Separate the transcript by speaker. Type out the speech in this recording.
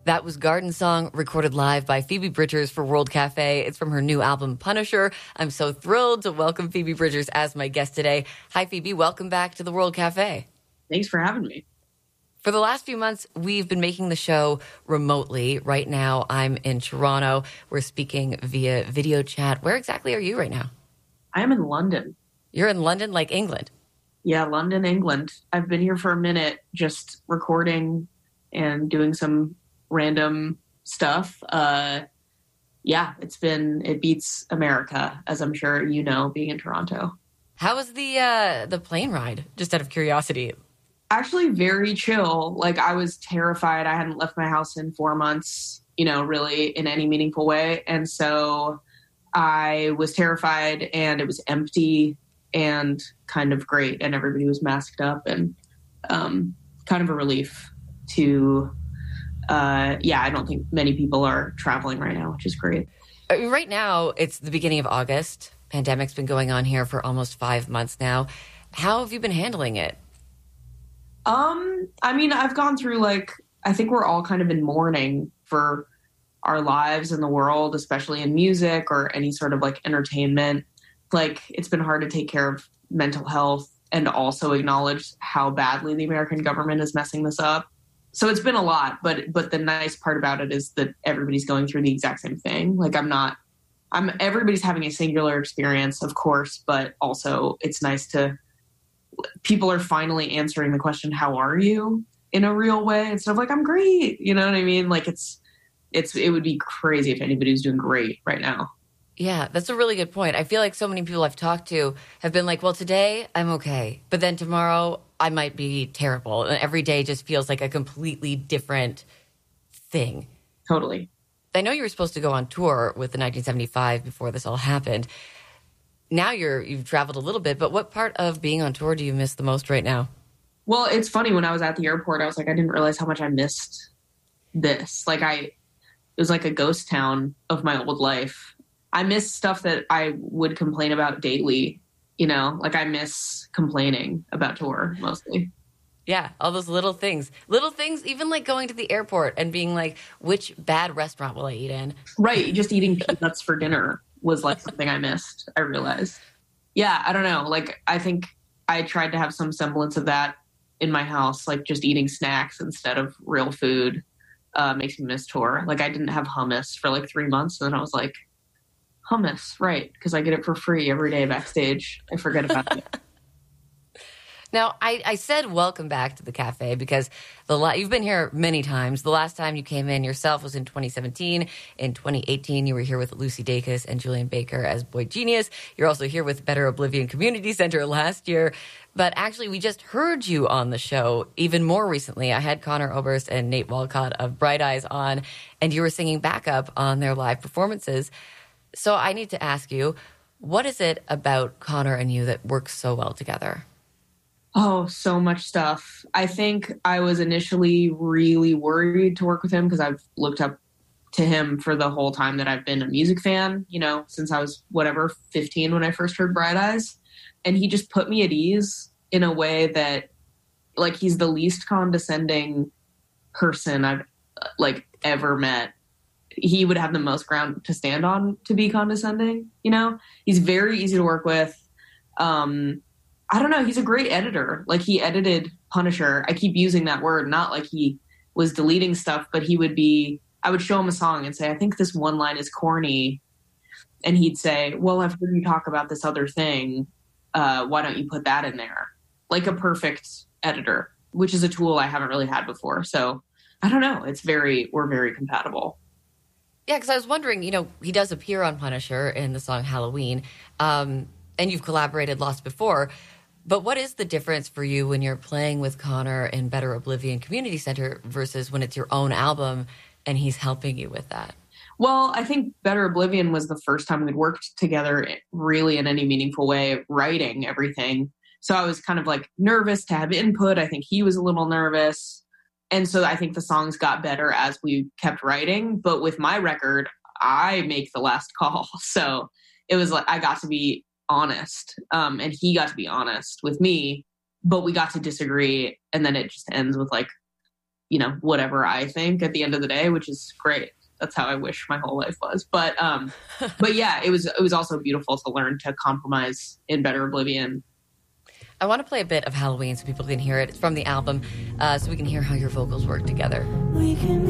Speaker 1: That was Garden Song, recorded live by Phoebe Bridgers for World Cafe. It's from her new album, Punisher. I'm so thrilled to welcome Phoebe Bridgers as my guest today. Hi, Phoebe. Welcome back to the World Cafe.
Speaker 2: Thanks for having me.
Speaker 1: For the last few months, we've been making the show remotely. Right now, I'm in Toronto. We're speaking via video chat. Where exactly are you right now?
Speaker 2: I am in London.
Speaker 1: You're in London, like England?
Speaker 2: Yeah, London, England. I've been here for a minute just recording and doing some random stuff. It beats America, as I'm sure you know, being in Toronto.
Speaker 1: How was the plane ride? Just out of curiosity.
Speaker 2: Actually, very chill. Like, I was terrified. I hadn't left my house in 4 months, really in any meaningful way. And so I was terrified, and it was empty and kind of great. And everybody was masked up, and kind of a relief to... I don't think many people are traveling right now, which is great.
Speaker 1: Right now, it's the beginning of August. Pandemic's been going on here for almost 5 months now. How have you been handling it?
Speaker 2: I've gone through, I think we're all kind of in mourning for our lives in the world, especially in music or any sort of entertainment. It's been hard to take care of mental health and also acknowledge how badly the American government is messing this up. So it's been a lot, but the nice part about it is that everybody's going through the exact same thing. Everybody's having a singular experience, of course, but also it's nice people are finally answering the question, how are you, in a real way, instead of I'm great. You know what I mean? It would be crazy if anybody was doing great right now.
Speaker 1: Yeah, that's a really good point. I feel like so many people I've talked to have been well, today I'm okay, but then tomorrow I might be terrible. And every day just feels like a completely different thing.
Speaker 2: Totally.
Speaker 1: I know you were supposed to go on tour with the 1975 before this all happened. Now you've traveled a little bit, but what part of being on tour do you miss the most right now?
Speaker 2: Well, it's funny. When I was at the airport, I was I didn't realize how much I missed this. It was like a ghost town of my old life. I miss stuff that I would complain about daily, I miss complaining about tour mostly.
Speaker 1: Yeah, all those little things, even going to the airport and being which bad restaurant will I eat in?
Speaker 2: Right. Just eating peanuts for dinner was something I missed, I realized. Yeah, I don't know. I think I tried to have some semblance of that in my house, just eating snacks instead of real food makes me miss tour. I didn't have hummus for 3 months, and then I was hummus, right, because I get it for free every day backstage. I forget about it.
Speaker 1: Now, I said welcome back to the cafe because you've been here many times. The last time you came in yourself was in 2017. In 2018, you were here with Lucy Dacus and Julian Baker as Boy Genius. You're also here with Better Oblivion Community Center last year. But actually, we just heard you on the show even more recently. I had Connor Oberst and Nate Walcott of Bright Eyes on, and you were singing backup on their live performances. So I need to ask you, what is it about Connor and you that works so well together?
Speaker 2: Oh, so much stuff. I think I was initially really worried to work with him because I've looked up to him for the whole time that I've been a music fan, since I was 15 when I first heard Bright Eyes. And he just put me at ease in a way that he's the least condescending person I've ever met. He would have the most ground to stand on to be condescending, He's very easy to work with. I don't know. He's a great editor. He edited Punisher. I keep using that word, not he was deleting stuff, but I would show him a song and say, I think this one line is corny. And he'd say, well, I've heard you talk about this other thing. Why don't you put that in there? A perfect editor, which is a tool I haven't really had before. So I don't know. We're very compatible.
Speaker 1: Yeah, because I was wondering, he does appear on Punisher in the song Halloween, and you've collaborated lots before. But what is the difference for you when you're playing with Connor in Better Oblivion Community Center versus when it's your own album and he's helping you with that?
Speaker 2: Well, I think Better Oblivion was the first time we'd worked together really in any meaningful way, writing everything. So I was kind of nervous to have input. I think he was a little nervous. And so I think the songs got better as we kept writing. But with my record, I make the last call. So it was I got to be honest, and he got to be honest with me, but we got to disagree, and then it just ends with whatever I think at the end of the day, which is great. That's how I wish my whole life was. But yeah, it was also beautiful to learn to compromise in Better Oblivion.
Speaker 1: I want to play a bit of Halloween so people can hear it. It's from the album, so we can hear how your vocals work together. We can